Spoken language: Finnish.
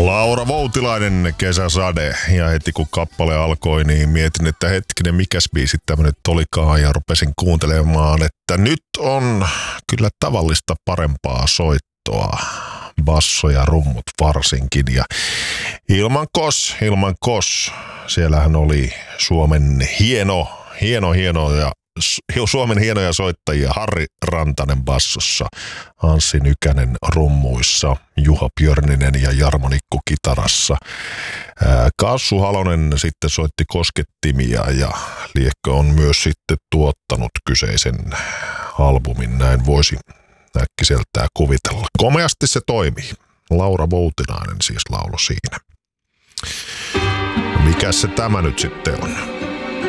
Laura Voutilainen, Kesäsade. Ja heti kun kappale alkoi, niin mietin, että hetkinen, mikäs biisi tämä nyt olikaan. Ja rupesin kuuntelemaan, että nyt on kyllä tavallista parempaa soittoa. Basso ja rummut varsinkin. Ja ilman kos. Siellähän oli Suomen Suomen hienoja soittajia. Harri Rantanen bassossa, Anssi Nykänen rummuissa, Juha Björninen ja Jarmo Nikku kitarassa. Kassu Halonen sitten soitti koskettimia ja liekko on myös sitten tuottanut kyseisen albumin, näin voisi äkkiseltään kuvitella. Komeasti se toimii. Laura Voutilainen siis laulo siinä. Mikäs se tämä nyt sitten on?